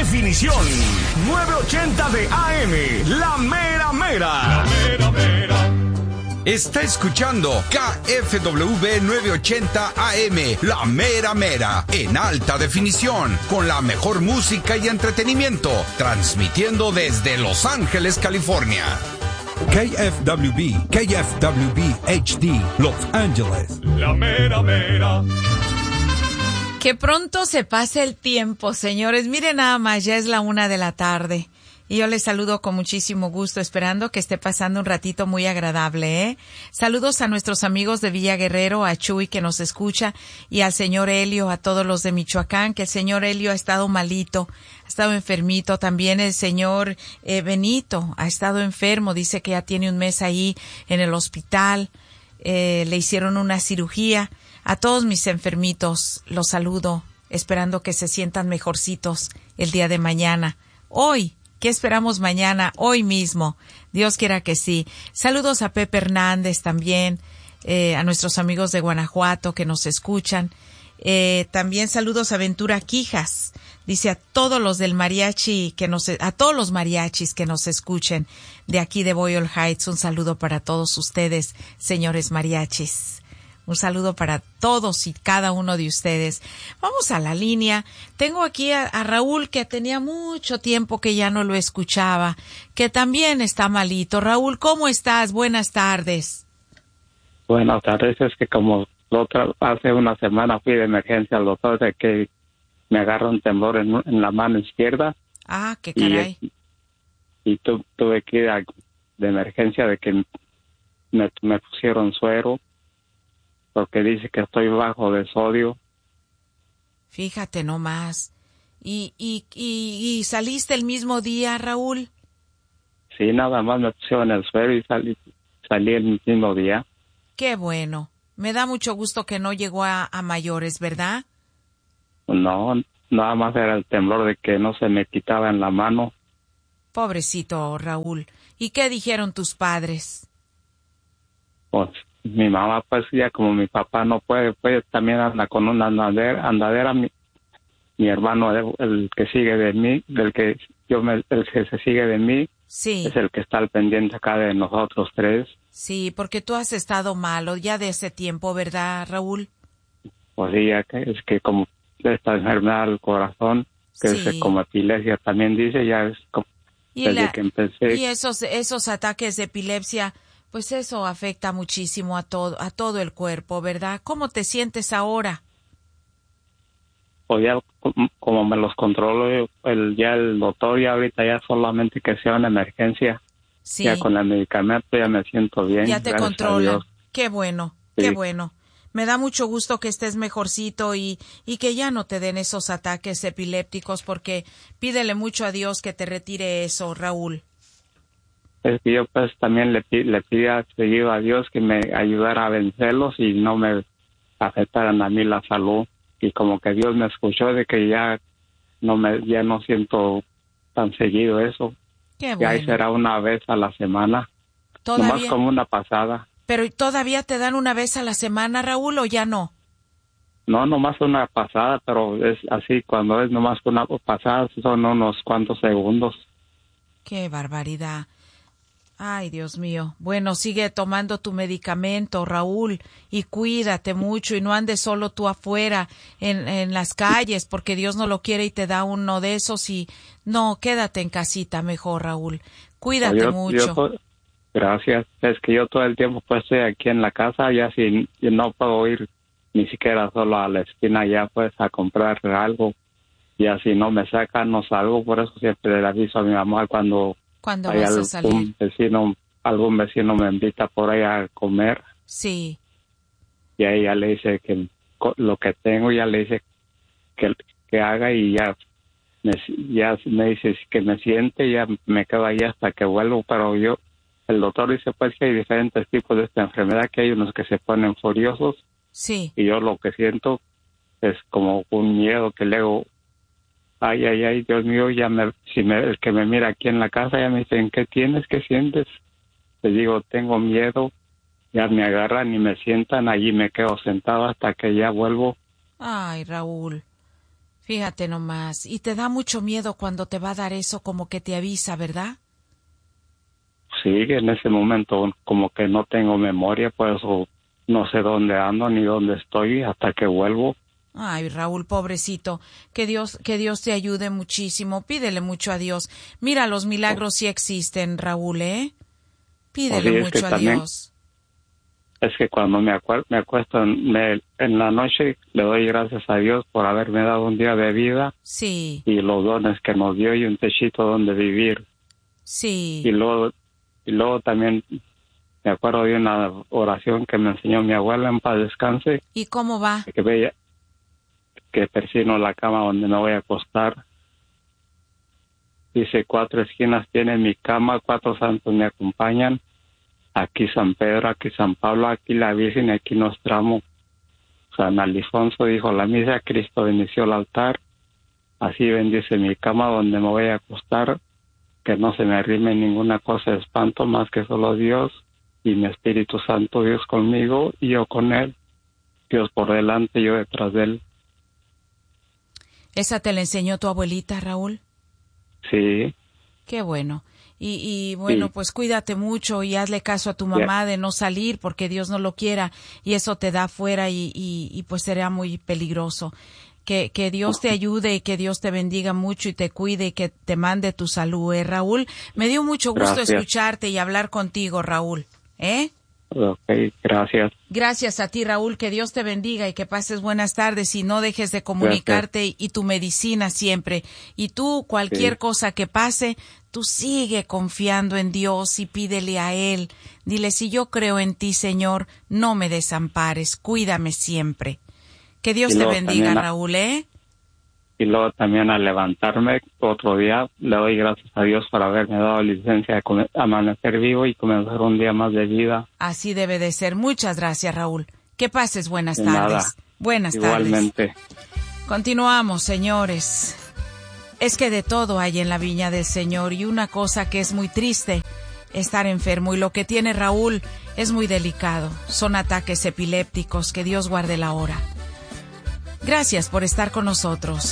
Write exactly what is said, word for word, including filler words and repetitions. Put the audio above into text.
definición. novecientos ochenta de A M, la mera mera. La mera mera. Está escuchando K F W novecientos ochenta A M, la mera mera, en alta definición, con la mejor música y entretenimiento, transmitiendo desde Los Ángeles, California. K F W B, K F W B H D, Los Ángeles. La mera mera. Que pronto se pase el tiempo, señores. Miren nada más, ya es la una de la tarde. Y yo les saludo con muchísimo gusto, esperando que esté pasando un ratito muy agradable, ¿eh? Saludos a nuestros amigos de Villa Guerrero, a Chuy que nos escucha, y al señor Helio, a todos los de Michoacán, que el señor Helio ha estado malito, ha estado enfermito. También el señor eh, Benito ha estado enfermo, dice que ya tiene un mes ahí en el hospital, eh, le hicieron una cirugía. A todos mis enfermitos los saludo, esperando que se sientan mejorcitos el día de mañana. Hoy, ¿qué esperamos mañana? Hoy mismo. Dios quiera que sí. Saludos a Pepe Hernández también, eh, a nuestros amigos de Guanajuato que nos escuchan. Eh, también saludos a Ventura Quijas. Dice a todos los del mariachi que nos, a todos los mariachis que nos escuchen de aquí de Boyle Heights. Un saludo para todos ustedes, señores mariachis. Un saludo para todos y cada uno de ustedes. Vamos a la línea. Tengo aquí a, a Raúl, que tenía mucho tiempo que ya no lo escuchaba, que también está malito. Raúl, ¿cómo estás? Buenas tardes. Buenas tardes. Es que como la otra, hace una semana fui de emergencia al doctor de que me agarra un temblor en, en la mano izquierda. Ah, qué caray. Y, y tu, tuve que ir a, de emergencia de que me, me pusieron suero, porque dice que estoy bajo de sodio. Fíjate nomás. ¿Y, y, y, y saliste el mismo día, Raúl? Sí, nada más me pusieron el suero y salí, salí el mismo día. Qué bueno. Me da mucho gusto que no llegó a, a mayores, ¿verdad? No, nada más era el temblor de que no se me quitaba en la mano. Pobrecito, Raúl. ¿Y qué dijeron tus padres? Pues mi mamá, pues ya como mi papá no puede, pues también anda con una andadera, andadera mi, mi hermano, el, el que sigue de mí, del que yo me, el que se sigue de mí, sí, es el que está al pendiente acá de nosotros tres. Sí, porque tú has estado malo ya de ese tiempo, ¿verdad, Raúl? Pues sí, ya que es que como esta enfermedad del corazón, que sí, es como epilepsia también dice, ya es como y desde la, que empecé. Y esos, esos ataques de epilepsia, pues eso afecta muchísimo a todo, a todo el cuerpo, ¿verdad? ¿Cómo te sientes ahora? Pues ya como me los controlo el, ya el doctor, ya ahorita ya solamente que sea una emergencia. Sí. Ya con el medicamento ya me siento bien. Ya te controlan. Qué bueno, sí, qué bueno. Me da mucho gusto que estés mejorcito y, y que ya no te den esos ataques epilépticos, porque pídele mucho a Dios que te retire eso, Raúl. Es que yo pues también le, le pedía seguido a Dios que me ayudara a vencerlos y no me afectaran a mí la salud. Y como que Dios me escuchó de que ya no me ya no siento tan seguido eso. Qué bueno. Ya ahí será una vez a la semana. ¿Todavía? Nomás como una pasada. ¿Pero todavía te dan una vez a la semana, Raúl, o ya no? No, nomás una pasada, pero es así, cuando es nomás una pasada son unos cuantos segundos. Qué barbaridad. Ay, Dios mío. Bueno, sigue tomando tu medicamento, Raúl, y cuídate mucho y no andes solo tú afuera en, en las calles, porque Dios no lo quiere y te da uno de esos y no, quédate en casita mejor, Raúl. Cuídate yo, mucho. Yo, gracias. Es que yo todo el tiempo pues estoy aquí en la casa, ya si no puedo ir ni siquiera solo a la esquina ya pues a comprar algo. Ya si no me sacan, no salgo, por eso siempre le aviso a mi mamá cuando ¿Cuándo hay vas algún a salir? vecino, algún vecino me invita por ahí a comer. Sí. Y ahí ya le dice que lo que tengo, ya le dice que, que haga y ya me, ya me dice que me siente, ya me quedo ahí hasta que vuelvo, pero yo, el doctor dice pues que hay diferentes tipos de esta enfermedad, que hay unos que se ponen furiosos. Sí. Y yo lo que siento es como un miedo que le hago. Ay, ay, ay, Dios mío, ya me, si me, el que me mira aquí en la casa ya me dicen, ¿qué tienes? ¿Qué sientes? Le digo, tengo miedo, ya me agarran y me sientan, allí me quedo sentado hasta que ya vuelvo. Ay, Raúl, Fíjate nomás. Y te da mucho miedo cuando te va a dar eso, como que te avisa, ¿verdad? Sí, en ese momento como que no tengo memoria, por eso no sé dónde ando ni dónde estoy hasta que vuelvo. Ay, Raúl, pobrecito, que Dios, que Dios te ayude muchísimo, pídele mucho a Dios. Mira, los milagros sí existen, Raúl, ¿eh? Pídele Oye, mucho a también, Dios. Es que cuando me, acuer- me acuesto en, me- en la noche, le doy gracias a Dios por haberme dado un día de vida. Sí. Y los dones que nos dio y un techito donde vivir. Sí. Y luego, y luego también me acuerdo de una oración que me enseñó mi abuela, en paz descanse. ¿Y cómo va? Que veía que persino la cama donde me voy a acostar. Dice, cuatro esquinas tiene mi cama, cuatro santos me acompañan. Aquí San Pedro, aquí San Pablo, aquí la Virgen, aquí Nostramo. San Alfonso dijo la misa, Cristo bendició el altar. Así bendice mi cama donde me voy a acostar, que no se me arrime ninguna cosa de espanto más que solo Dios y mi Espíritu Santo, Dios conmigo y yo con Él. Dios por delante y yo detrás de Él. ¿Esa te la enseñó tu abuelita, Raúl? Sí. Qué bueno. Y, y bueno, sí. Pues cuídate mucho y hazle caso a tu mamá yeah. de no salir porque Dios no lo quiera y eso te da fuera y, y, y pues será muy peligroso. Que, que Dios te ayude y que Dios te bendiga mucho y te cuide y que te mande tu salud, ¿eh, Raúl? Me dio mucho gusto gracias. Escucharte y hablar contigo, Raúl, ¿eh? Ok, gracias. Gracias a ti, Raúl, que Dios te bendiga y que pases buenas tardes y no dejes de comunicarte y, y tu medicina siempre. Y tú, cualquier sí. cosa que pase, tú sigue confiando en Dios y pídele a Él. Dile, si yo creo en ti, Señor, no me desampares, cuídame siempre. Que Dios te bendiga, a, Raúl, ¿eh? Y luego también al levantarme otro día, le doy gracias a Dios por haberme dado licencia de come- amanecer vivo y comenzar un día más de vida. Así debe de ser. Muchas gracias, Raúl. Que pases buenas de tardes. Nada. Buenas Igualmente. tardes. Continuamos, señores. Es que de todo hay en la viña del Señor y una cosa que es muy triste, estar enfermo. Y lo que tiene Raúl es muy delicado. Son ataques epilépticos. Que Dios guarde la hora. Gracias por estar con nosotros.